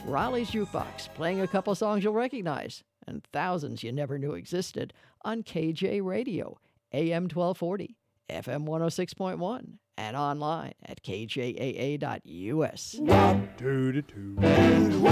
Raleigh's Jukebox, playing a couple songs you'll recognize, and thousands you never knew existed on KJ Radio, AM 1240, FM 106.1, and online at kjaa.us.